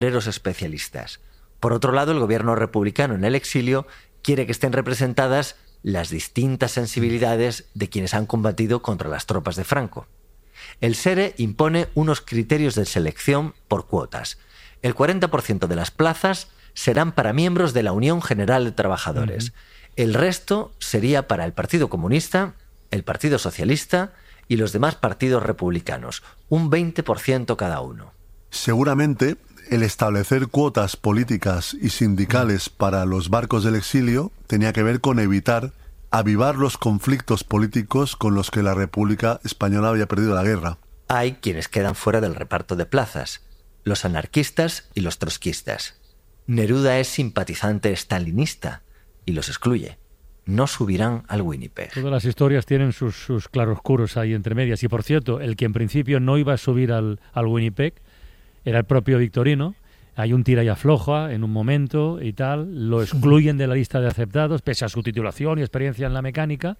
especialistas. Por otro lado, el gobierno republicano en el exilio quiere que estén representadas las distintas sensibilidades de quienes han combatido contra las tropas de Franco. El SERE impone unos criterios de selección por cuotas. El 40% de las plazas serán para miembros de la Unión General de Trabajadores. El resto sería para el Partido Comunista, el Partido Socialista y los demás partidos republicanos, un 20% cada uno. Seguramente, el establecer cuotas políticas y sindicales para los barcos del exilio tenía que ver con evitar avivar los conflictos políticos con los que la República Española había perdido la guerra. Hay quienes quedan fuera del reparto de plazas, los anarquistas y los trotskistas. Neruda es simpatizante stalinista y los excluye. No subirán al Winnipeg. Todas las historias tienen sus claroscuros ahí entre medias. Y por cierto, el que en principio no iba a subir al Winnipeg era el propio Victorino. Hay un tira y afloja en un momento y tal. Lo excluyen de la lista de aceptados, pese a su titulación y experiencia en la mecánica.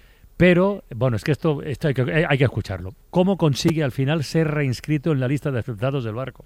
Pero, bueno, es que esto hay que escucharlo. ¿Cómo consigue al final ser reinscrito en la lista de aceptados del barco?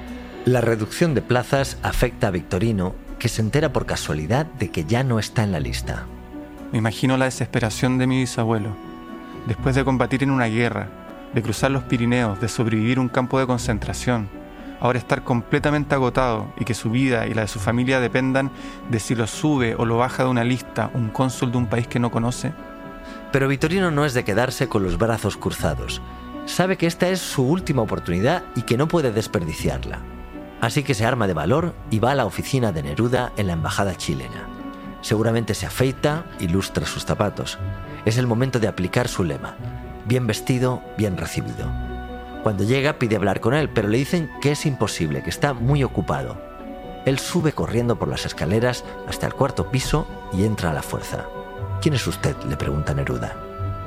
La reducción de plazas afecta a Victorino, que se entera por casualidad de que ya no está en la lista. Me imagino la desesperación de mi bisabuelo. Después de combatir en una guerra, de cruzar los Pirineos, de sobrevivir un campo de concentración, ahora estar completamente agotado y que su vida y la de su familia dependan de si lo sube o lo baja de una lista un cónsul de un país que no conoce. Pero Victorino no es de quedarse con los brazos cruzados. Sabe que esta es su última oportunidad y que no puede desperdiciarla. Así que se arma de valor y va a la oficina de Neruda en la embajada chilena. Seguramente se afeita y lustra sus zapatos. Es el momento de aplicar su lema: bien vestido, bien recibido. Cuando llega pide hablar con él, pero le dicen que es imposible, que está muy ocupado. Él sube corriendo por las escaleras hasta el cuarto piso y entra a la fuerza. ¿Quién es usted?, le pregunta Neruda.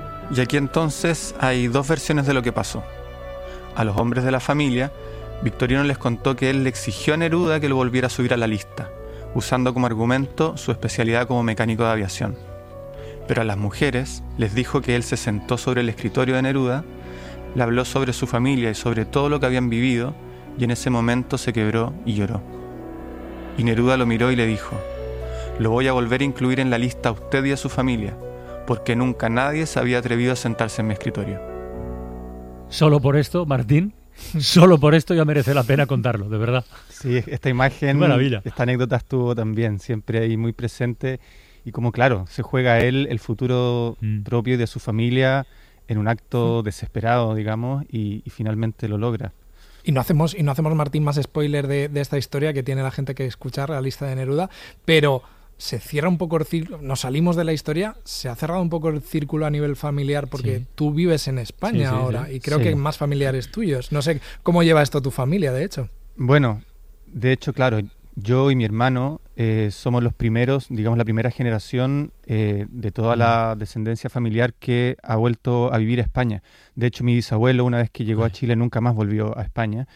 Y aquí entonces hay dos versiones de lo que pasó. A los hombres de la familia, Victorino les contó que él le exigió a Neruda que lo volviera a subir a la lista, usando como argumento su especialidad como mecánico de aviación. Pero a las mujeres les dijo que él se sentó sobre el escritorio de Neruda, le habló sobre su familia y sobre todo lo que habían vivido, y en ese momento se quebró y lloró. Y Neruda lo miró y le dijo: lo voy a volver a incluir en la lista a usted y a su familia, porque nunca nadie se había atrevido a sentarse en mi escritorio. Solo por esto, Martín, solo por esto ya merece la pena contarlo, de verdad. Sí, esta imagen, esta anécdota estuvo también siempre ahí muy presente, y como claro, se juega él el futuro propio y de su familia en un acto desesperado, digamos, y finalmente lo logra. Y no hacemos, Martín, más spoiler de esta historia, que tiene la gente que escuchar, la lista de Neruda, pero se cierra un poco el círculo, nos salimos de la historia, se ha cerrado un poco el círculo a nivel familiar, porque tú vives en España ahora, y creo que más familiares tuyos. No sé cómo lleva esto tu familia, de hecho. Bueno, de hecho, claro, yo y mi hermano somos los primeros, digamos la primera generación de toda la descendencia familiar que ha vuelto a vivir a España. De hecho, mi bisabuelo, una vez que llegó a Chile, nunca más volvió a España.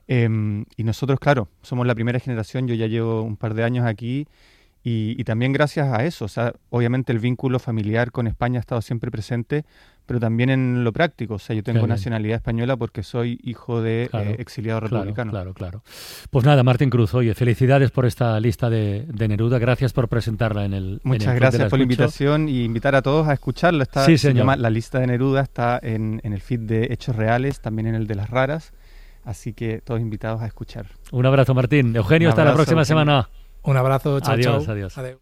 Y nosotros, claro, somos la primera generación, yo ya llevo un par de años aquí, y también gracias a eso, o sea, obviamente el vínculo familiar con España ha estado siempre presente, pero también en lo práctico. O sea, yo tengo nacionalidad española porque soy hijo de exiliado republicano. Claro. Pues nada, Martín Cruz, oye, felicidades por esta lista de Neruda, gracias por presentarla en el Muchas gracias por la invitación y invitar a todos a escucharla. Se llama La Lista de Neruda, está en el feed de Hechos Reales, también en el de Las Raras, así que todos invitados a escuchar. Un abrazo, Martín. Eugenio, hasta la próxima semana. Un abrazo, chao. Adiós. Adiós.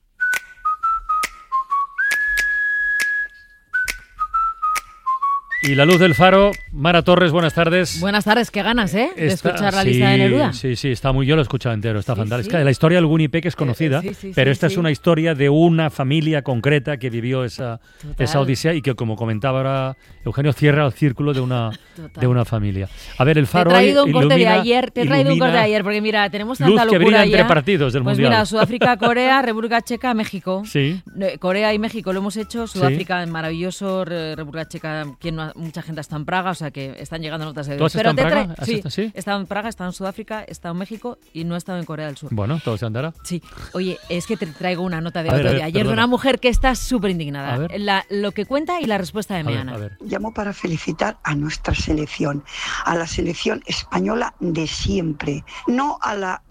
Y la luz del faro, Mara Torres, buenas tardes. Buenas tardes, qué ganas, de escuchar la lista de Neruda. Sí, está muy, yo lo he escuchado entero, está fantástica. La historia del Winnipeg es conocida, pero esta es una historia de una familia concreta que vivió esa odisea y que, como comentaba ahora Eugenio, cierra el círculo de una familia. A ver, el faro te he traído un corte de ayer, porque mira, tenemos tanta luz locura que brilla ya. Entre partidos del Mundial. Pues mira, Sudáfrica, Corea, República Checa, México. Sí. Corea y México lo hemos hecho, Sudáfrica, maravilloso, República Checa, ¿quién no mucha gente está en Praga, o sea que están llegando notas de ¿Tú has estado en Praga? Sí, ¿Sí? he estado en Praga, he estado en Sudáfrica, he estado en México y no he estado en Corea del Sur. Bueno, todo se andará. Sí. Oye, es que te traigo una nota de A ver, otro día. Ayer de perdona. una mujer que está súper indignada. A ver. Lo que cuenta y la respuesta de Meana. A ver. Llamo para felicitar a nuestra selección, a la selección española de siempre, no a la